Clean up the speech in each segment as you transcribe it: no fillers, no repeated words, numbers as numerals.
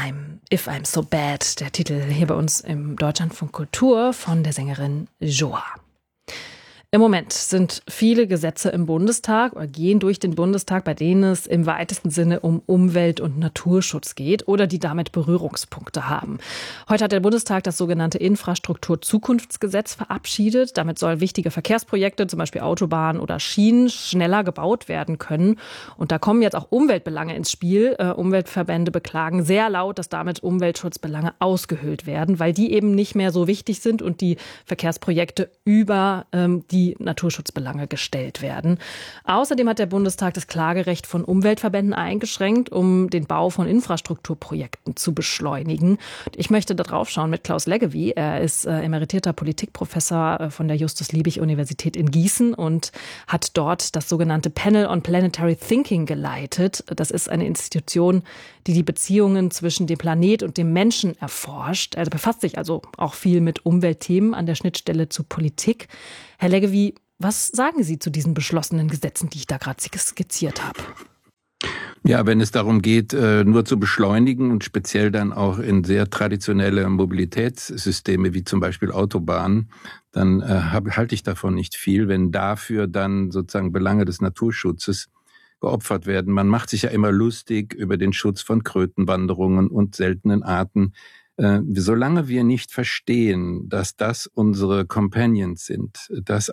If I'm So Bad, der Titel hier bei uns im Deutschlandfunk Kultur von der Sängerin Joa. Im Moment sind viele Gesetze im Bundestag oder gehen durch den Bundestag, bei denen es im weitesten Sinne um Umwelt- und Naturschutz geht oder die damit Berührungspunkte haben. Heute hat der Bundestag das sogenannte Infrastrukturzukunftsgesetz verabschiedet. Damit sollen wichtige Verkehrsprojekte, zum Beispiel Autobahnen oder Schienen, schneller gebaut werden können. Und da kommen jetzt auch Umweltbelange ins Spiel. Umweltverbände beklagen sehr laut, dass damit Umweltschutzbelange ausgehöhlt werden, weil die eben nicht mehr so wichtig sind und die Verkehrsprojekte über die Naturschutzbelange gestellt werden. Außerdem hat der Bundestag das Klagerecht von Umweltverbänden eingeschränkt, um den Bau von Infrastrukturprojekten zu beschleunigen. Ich möchte da drauf schauen mit Klaus Leggevi. Er ist emeritierter Politikprofessor von der Justus-Liebig-Universität in Gießen und hat dort das sogenannte Panel on Planetary Thinking geleitet. Das ist eine Institution, die die Beziehungen zwischen dem Planet und dem Menschen erforscht. Er befasst sich also auch viel mit Umweltthemen an der Schnittstelle zu Politik. Herr Leggevi, was sagen Sie zu diesen beschlossenen Gesetzen, die ich da gerade skizziert habe? Ja, wenn es darum geht, nur zu beschleunigen und speziell dann auch in sehr traditionelle Mobilitätssysteme wie zum Beispiel Autobahnen, dann halte ich davon nicht viel, wenn dafür dann sozusagen Belange des Naturschutzes geopfert werden. Man macht sich ja immer lustig über den Schutz von Krötenwanderungen und seltenen Arten. Solange wir nicht verstehen, dass das unsere Companions sind, dass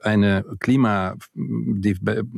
die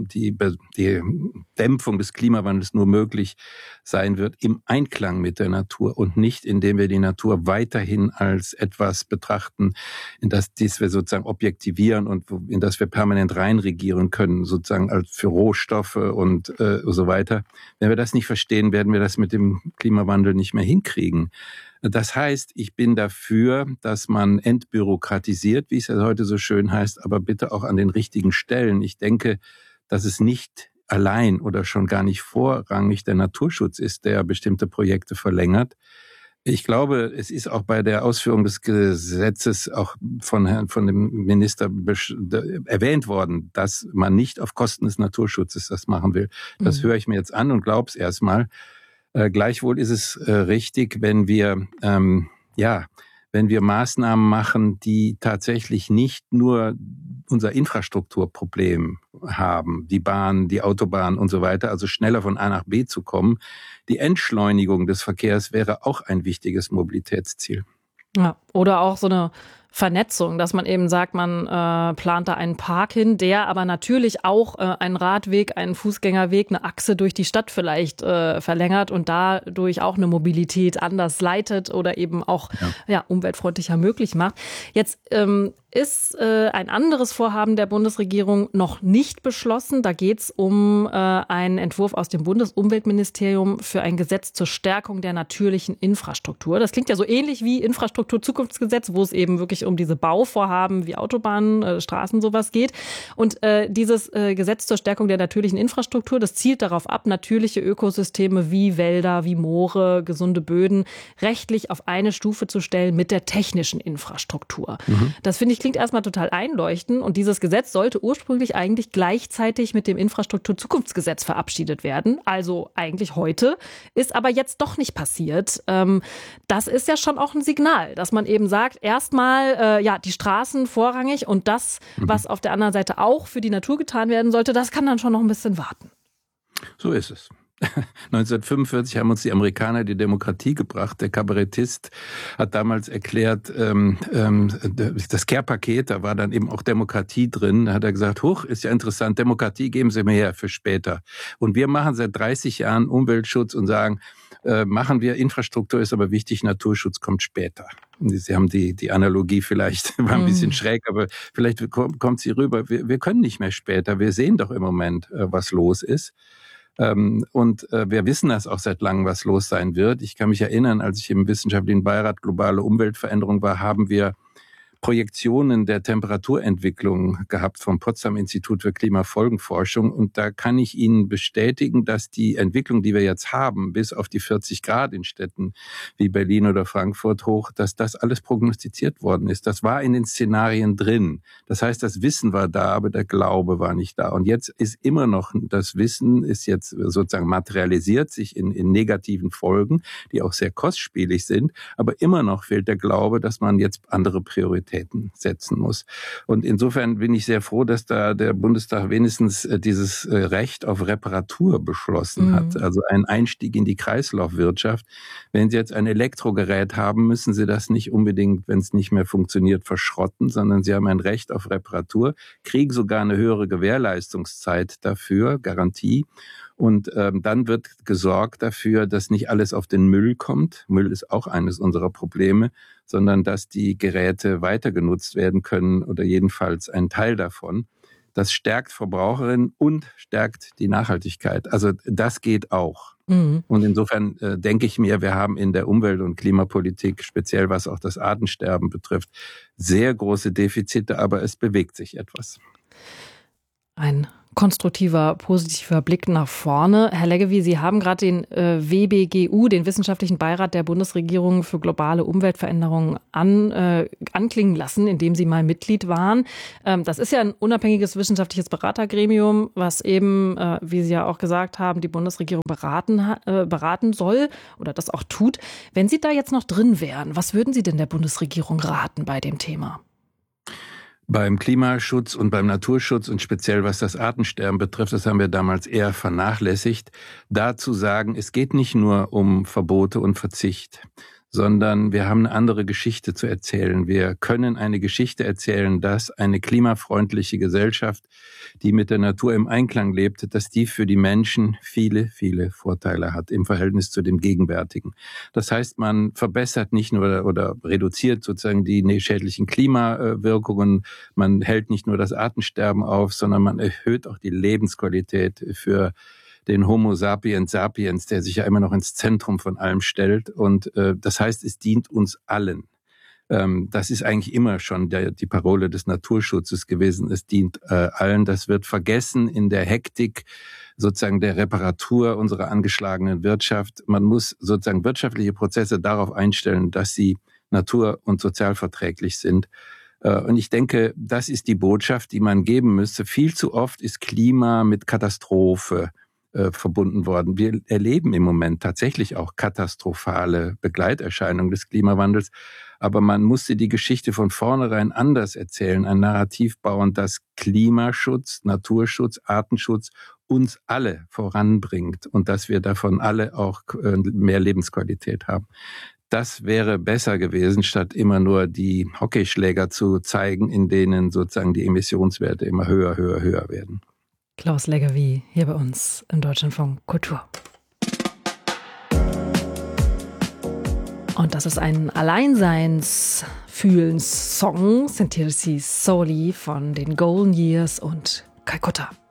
Dämpfung des Klimawandels nur möglich sein wird im Einklang mit der Natur und nicht, indem wir die Natur weiterhin als etwas betrachten, in das wir sozusagen objektivieren und in das wir permanent reinregieren können, sozusagen als für Rohstoffe und so weiter. Wenn wir das nicht verstehen, werden wir das mit dem Klimawandel nicht mehr hinkriegen. Das heißt, ich bin dafür, dass man entbürokratisiert, wie es ja heute so schön heißt, aber bitte auch an den richtigen Stellen. Ich denke, dass es nicht allein oder schon gar nicht vorrangig der Naturschutz ist, der bestimmte Projekte verlängert. Ich glaube, es ist auch bei der Ausführung des Gesetzes auch von dem Minister erwähnt worden, dass man nicht auf Kosten des Naturschutzes das machen will. Das höre ich mir jetzt an und glaube es erstmal. Gleichwohl ist es richtig, wenn wir Maßnahmen machen, die tatsächlich nicht nur unser Infrastrukturproblem haben, die Bahn, die Autobahn und so weiter, also schneller von A nach B zu kommen. Die Entschleunigung des Verkehrs wäre auch ein wichtiges Mobilitätsziel. Ja, oder auch so eine Vernetzung, dass man eben sagt, man plant da einen Park hin, der aber natürlich auch einen Radweg, einen Fußgängerweg, eine Achse durch die Stadt vielleicht verlängert und dadurch auch eine Mobilität anders leitet oder eben auch umweltfreundlicher möglich macht. Jetzt ist ein anderes Vorhaben der Bundesregierung noch nicht beschlossen. Da geht es um einen Entwurf aus dem Bundesumweltministerium für ein Gesetz zur Stärkung der natürlichen Infrastruktur. Das klingt ja so ähnlich wie Infrastrukturzukunftsgesetz, wo es eben wirklich um diese Bauvorhaben wie Autobahnen, Straßen, sowas geht. Und dieses Gesetz zur Stärkung der natürlichen Infrastruktur, das zielt darauf ab, natürliche Ökosysteme wie Wälder, wie Moore, gesunde Böden rechtlich auf eine Stufe zu stellen mit der technischen Infrastruktur. Das finde ich klingt erstmal total einleuchtend und dieses Gesetz sollte ursprünglich eigentlich gleichzeitig mit dem Infrastrukturzukunftsgesetz verabschiedet werden, also eigentlich heute, ist aber jetzt doch nicht passiert. Das ist ja schon auch ein Signal, dass man eben sagt, erstmal die Straßen vorrangig und das, was auf der anderen Seite auch für die Natur getan werden sollte, das kann dann schon noch ein bisschen warten. So ist es. 1945 haben uns die Amerikaner die Demokratie gebracht. Der Kabarettist hat damals erklärt, das Care-Paket, da war dann eben auch Demokratie drin. Da hat er gesagt, ist ja interessant, Demokratie geben Sie mir her für später. Und wir machen seit 30 Jahren Umweltschutz und sagen, machen wir, Infrastruktur ist aber wichtig, Naturschutz kommt später. Sie haben die Analogie vielleicht, war ein bisschen schräg, aber vielleicht kommt sie rüber. Wir können nicht mehr später. Wir sehen doch im Moment, was los ist. Und wir wissen das auch seit langem, was los sein wird. Ich kann mich erinnern, als ich im Wissenschaftlichen Beirat Globale Umweltveränderung war, haben wir Projektionen der Temperaturentwicklung gehabt vom Potsdam Institut für Klimafolgenforschung. Und da kann ich Ihnen bestätigen, dass die Entwicklung, die wir jetzt haben, bis auf die 40 Grad in Städten wie Berlin oder Frankfurt hoch, dass das alles prognostiziert worden ist. Das war in den Szenarien drin. Das heißt, das Wissen war da, aber der Glaube war nicht da. Und jetzt ist immer noch, das Wissen ist jetzt sozusagen materialisiert sich in negativen Folgen, die auch sehr kostspielig sind. Aber immer noch fehlt der Glaube, dass man jetzt andere Prioritäten setzen muss. Und insofern bin ich sehr froh, dass da der Bundestag wenigstens dieses Recht auf Reparatur beschlossen hat. Also ein Einstieg in die Kreislaufwirtschaft. Wenn Sie jetzt ein Elektrogerät haben, müssen Sie das nicht unbedingt, wenn es nicht mehr funktioniert, verschrotten, sondern Sie haben ein Recht auf Reparatur, kriegen sogar eine höhere Gewährleistungszeit dafür, Garantie. Und dann wird gesorgt dafür, dass nicht alles auf den Müll kommt. Müll ist auch eines unserer Probleme, sondern dass die Geräte weiter genutzt werden können oder jedenfalls ein Teil davon. Das stärkt Verbraucherinnen und stärkt die Nachhaltigkeit. Also das geht auch. Und insofern denke ich mir, wir haben in der Umwelt- und Klimapolitik, speziell was auch das Artensterben betrifft, sehr große Defizite, aber es bewegt sich etwas. Ein konstruktiver, positiver Blick nach vorne. Herr Leggevi, Sie haben gerade den WBGU, den Wissenschaftlichen Beirat der Bundesregierung für globale Umweltveränderungen, anklingen lassen, in dem Sie mal Mitglied waren. Das ist ja ein unabhängiges wissenschaftliches Beratergremium, was eben, wie Sie ja auch gesagt haben, die Bundesregierung beraten soll oder das auch tut. Wenn Sie da jetzt noch drin wären, was würden Sie denn der Bundesregierung raten bei dem Thema? Beim Klimaschutz und beim Naturschutz und speziell was das Artensterben betrifft, das haben wir damals eher vernachlässigt, da zu sagen, es geht nicht nur um Verbote und Verzicht, sondern wir haben eine andere Geschichte zu erzählen. Wir können eine Geschichte erzählen, dass eine klimafreundliche Gesellschaft, die mit der Natur im Einklang lebt, dass die für die Menschen viele, viele Vorteile hat im Verhältnis zu dem Gegenwärtigen. Das heißt, man verbessert nicht nur oder reduziert sozusagen die schädlichen Klimawirkungen, man hält nicht nur das Artensterben auf, sondern man erhöht auch die Lebensqualität für den Homo sapiens sapiens, der sich ja immer noch ins Zentrum von allem stellt. Und das heißt, es dient uns allen. Das ist eigentlich immer schon die Parole des Naturschutzes gewesen. Es dient allen. Das wird vergessen in der Hektik sozusagen der Reparatur unserer angeschlagenen Wirtschaft. Man muss sozusagen wirtschaftliche Prozesse darauf einstellen, dass sie natur- und sozialverträglich sind. Und ich denke, das ist die Botschaft, die man geben müsste. Viel zu oft ist Klima mit Katastrophe verbunden worden. Wir erleben im Moment tatsächlich auch katastrophale Begleiterscheinungen des Klimawandels, aber man musste die Geschichte von vornherein anders erzählen, ein Narrativ bauen, das Klimaschutz, Naturschutz, Artenschutz uns alle voranbringt und dass wir davon alle auch mehr Lebensqualität haben. Das wäre besser gewesen, statt immer nur die Hockeyschläger zu zeigen, in denen sozusagen die Emissionswerte immer höher, höher, höher werden. Klaus Leggevi hier bei uns im Deutschlandfunk Kultur. Und das ist ein Alleinseinsfühlens-Song, Sentirsi Soli von den Golden Years und Calcutta.